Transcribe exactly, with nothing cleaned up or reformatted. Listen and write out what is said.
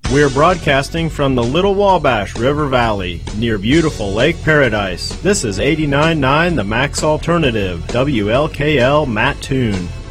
We're broadcasting from the Little Wabash River Valley, near beautiful Lake Paradise. This is eighty-nine point nine The Max Alternative, W L K L Mattoon.